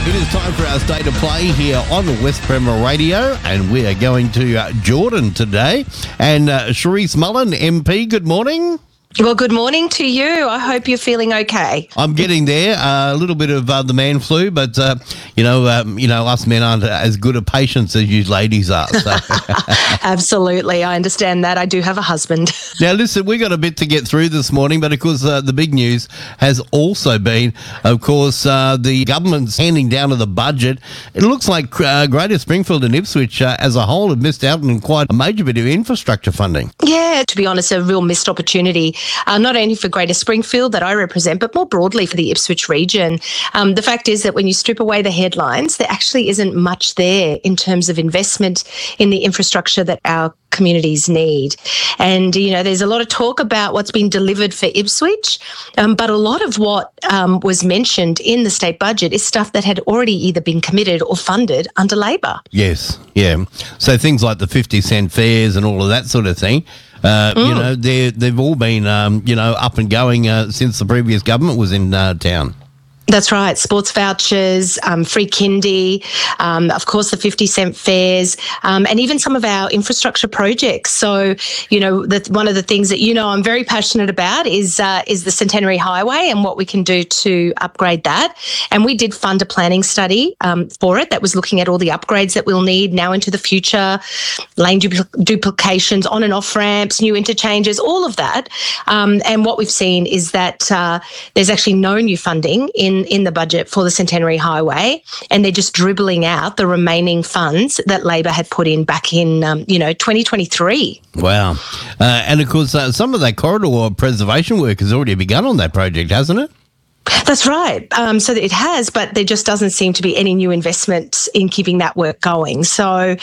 It is time for our State of Play here on West Premier Radio, and we are going to Jordan today. And Cherise Mullen, MP, good morning. Well, good morning to you. I hope you're feeling okay. I'm getting there. A little bit of the man flu, but us men aren't as good at patience as you ladies are. So. Absolutely, I understand that. I do have a husband. Now, listen, we got a bit to get through this morning, but of course, the big news has also been, of course, the government's handing down of the budget. It looks like Greater Springfield and Ipswich as a whole have missed out on quite a major bit of infrastructure funding. Yeah, to be honest, a real missed opportunity. Not only for Greater Springfield that I represent, but more broadly for the Ipswich region. The fact is that when you strip away the headlines, there actually isn't much there in terms of investment in the infrastructure that our communities need. And, there's a lot of talk about what's been delivered for Ipswich, but a lot of what was mentioned in the state budget is stuff that had already either been committed or funded under Labor. Yes, yeah. So things like the 50-cent fares and all of that sort of thing, they've all been, up and going since the previous government was in town. That's right. Sports vouchers, free kindy, of course, the 50-cent fares, and even some of our infrastructure projects. So, one of the things that I'm very passionate about is the Centenary Highway and what we can do to upgrade that. And we did fund a planning study for it that was looking at all the upgrades that we'll need now into the future, lane duplications, on and off ramps, new interchanges, all of that. And what we've seen is that there's actually no new funding in the budget for the Centenary Highway, and they're just dribbling out the remaining funds that Labor had put in back in 2023. Wow. And of course, some of that corridor preservation work has already begun on that project, hasn't it? That's right. So it has, but there just doesn't seem to be any new investment in keeping that work going. So,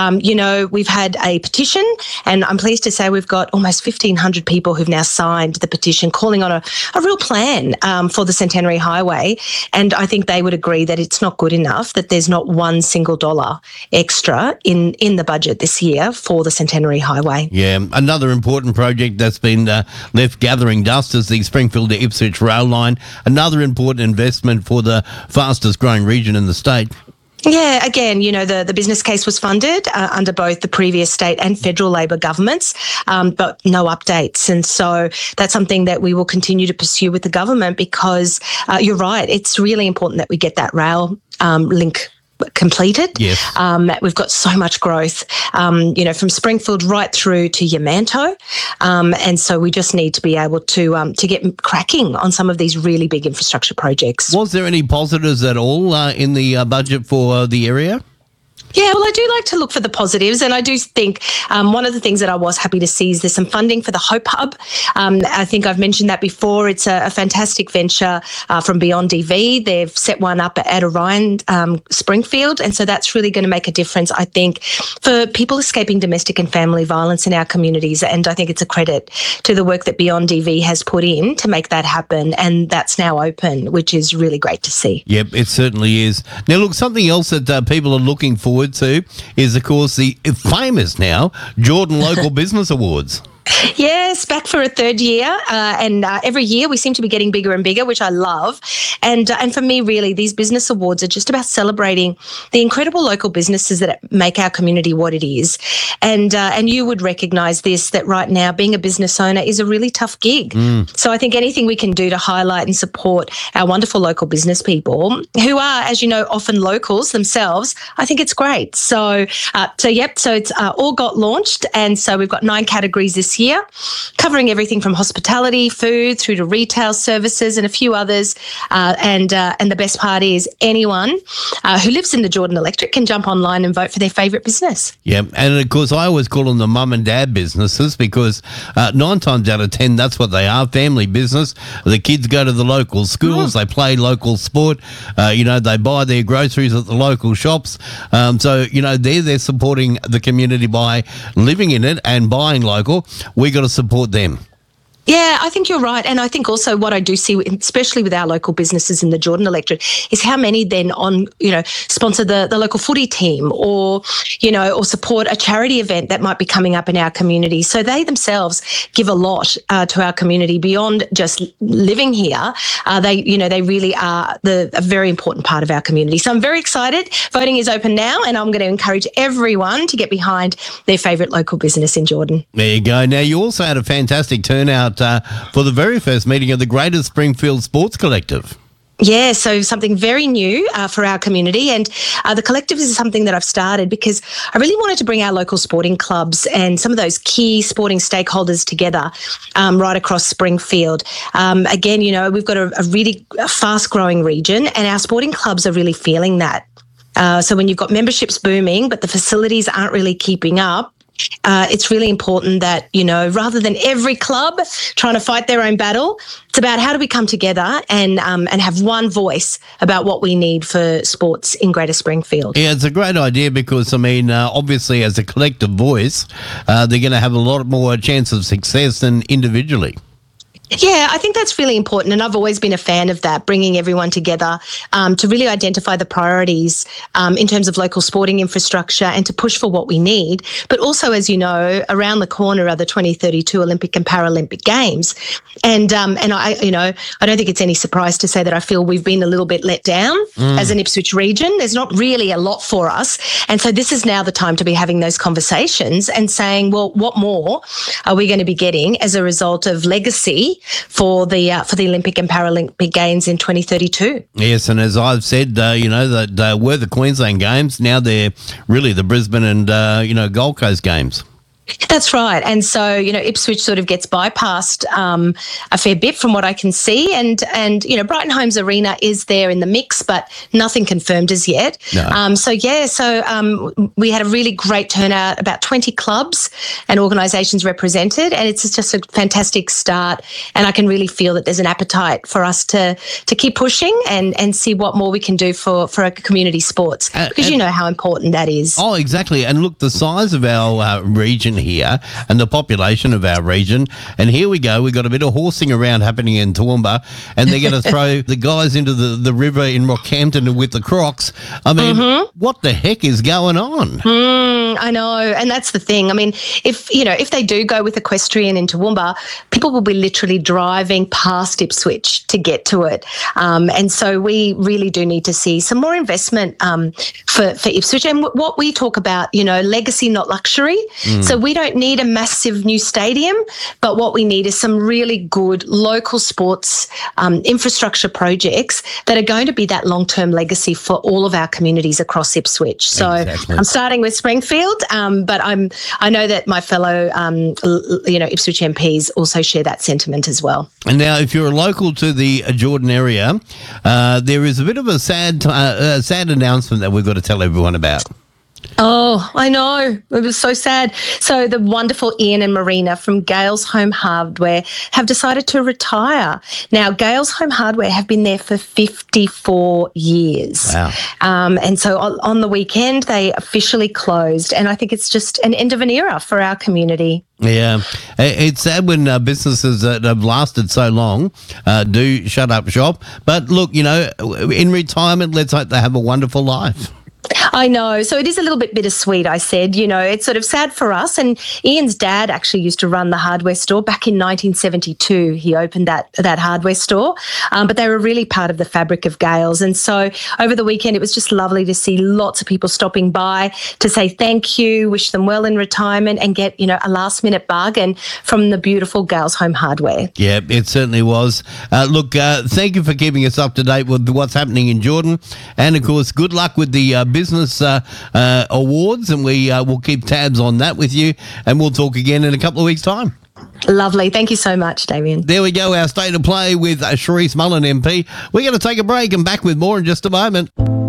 we've had a petition, and I'm pleased to say we've got almost 1,500 people who've now signed the petition calling on a real plan for the Centenary Highway. And I think they would agree that it's not good enough that there's not one single dollar extra in the budget this year for the Centenary Highway. Yeah, another important project that's been left gathering dust is the Springfield to Ipswich rail line. Another important investment for the fastest growing region in the state. Yeah, again, the business case was funded under both the previous state and federal Labor governments, but no updates. And so that's something that we will continue to pursue with the government because you're right, it's really important that we get that rail link completed. Yes. We've got so much growth, from Springfield right through to Yamanto. And so we just need to be able to get cracking on some of these really big infrastructure projects. Was there any positives at all in the budget for the area? Yeah, well, I do like to look for the positives, and I do think one of the things that I was happy to see is there's some funding for the Hope Hub. I think I've mentioned that before. It's a fantastic venture from Beyond EV. They've set one up at Orion Springfield, and so that's really going to make a difference, I think, for people escaping domestic and family violence in our communities, and I think it's a credit to the work that Beyond EV has put in to make that happen, and that's now open, which is really great to see. Yep, it certainly is. Now, look, something else that people are looking forward to is, of course, the famous now Jordan Local Business Awards. Yes, back for a third year, and every year we seem to be getting bigger and bigger, which I love. And for me, really, these business awards are just about celebrating the incredible local businesses that make our community what it is. And you would recognise this, that right now being a business owner is a really tough gig. So I think anything we can do to highlight and support our wonderful local business people who are, as you know, often locals themselves, I think it's great. So it's all got launched, and so we've got 9 categories this year, covering everything from hospitality, food, through to retail services and a few others. And the best part is anyone who lives in the Jordan Electorate can jump online and vote for their favourite business. Yeah, and of course I always call them the mum and dad businesses because 9 times out of 10 that's what they are, family business. The kids go to the local schools, they play local sport, they buy their groceries at the local shops. So they're supporting the community by living in it and buying local. We got to support them. Yeah, I think you're right. And I think also what I do see, especially with our local businesses in the Jordan electorate, is how many then sponsor the local footy team or support a charity event that might be coming up in our community. So they themselves give a lot to our community beyond just living here. They really are a very important part of our community. So I'm very excited. Voting is open now, and I'm going to encourage everyone to get behind their favourite local business in Jordan. There you go. Now, you also had a fantastic turnout for the very first meeting of the Greater Springfield Sports Collective. Yeah, so something very new for our community. And the collective is something that I've started because I really wanted to bring our local sporting clubs and some of those key sporting stakeholders together right across Springfield. Again, we've got a really fast-growing region, and our sporting clubs are really feeling that. So when you've got memberships booming, but the facilities aren't really keeping up, it's really important that, rather than every club trying to fight their own battle, it's about how do we come together and have one voice about what we need for sports in Greater Springfield. Yeah, it's a great idea because, obviously as a collective voice, they're going to have a lot more chance of success than individually. Yeah, I think that's really important, and I've always been a fan of that, bringing everyone together to really identify the priorities in terms of local sporting infrastructure and to push for what we need. But also, as you know, around the corner are the 2032 Olympic and Paralympic Games, and I don't think it's any surprise to say that I feel we've been a little bit let down as an Ipswich region. There's not really a lot for us, and so this is now the time to be having those conversations and saying, well, what more are we going to be getting as a result of legacy for the Olympic and Paralympic Games in 2032. Yes, and as I've said, that were the Queensland Games. Now they're really the Brisbane and Gold Coast Games. That's right. And so, Ipswich sort of gets bypassed a fair bit from what I can see. And Brighton Homes Arena is there in the mix, but nothing confirmed as yet. No. So we had a really great turnout, about 20 clubs and organisations represented, and it's just a fantastic start. And I can really feel that there's an appetite for us to keep pushing and see what more we can do for our community sports, because you know how important that is. Oh, exactly. And look, the size of our region here and the population of our region, and here we go, we've got a bit of horsing around happening in Toowoomba, and they're going to throw the guys into the river in Rockhampton with the Crocs. What the heck is going on? I know, and that's the thing. If they do go with equestrian in Toowoomba, people will be literally driving past Ipswich to get to it, and so we really do need to see some more investment for Ipswich. And what we talk about, legacy, not luxury. So we don't need a massive new stadium, but what we need is some really good local sports infrastructure projects that are going to be that long-term legacy for all of our communities across Ipswich. So exactly. I'm starting with Springfield, but I know that my fellow Ipswich MPs also share that sentiment as well. And now, if you're a local to the Jordan area, there is a bit of a sad announcement that we've got to tell everyone about. Oh, I know. It was so sad. So the wonderful Ian and Marina from Gales Home Hardware have decided to retire. Now, Gales Home Hardware have been there for 54 years. Wow. And so on the weekend, they officially closed. And I think it's just an end of an era for our community. Yeah, it's sad when businesses that have lasted so long do shut up shop. But look, in retirement, let's hope they have a wonderful life. I know. So it is a little bit bittersweet, I said. It's sort of sad for us. And Ian's dad actually used to run the hardware store back in 1972. He opened that hardware store, but they were really part of the fabric of Gales. And so over the weekend, it was just lovely to see lots of people stopping by to say thank you, wish them well in retirement, and get, a last-minute bargain from the beautiful Gales Home Hardware. Yeah, it certainly was. Thank you for keeping us up to date with what's happening in Jordan. And, of course, good luck with the business awards, and we will keep tabs on that with you, and we'll talk again in a couple of weeks' time. Lovely. Thank you so much, Damien. There we go, our State of Play with Cherise Mullen MP. We're going to take a break and back with more in just a moment.